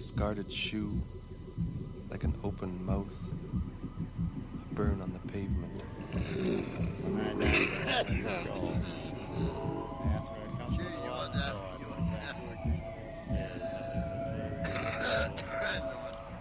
discarded shoe, like an open mouth, a burn on the pavement.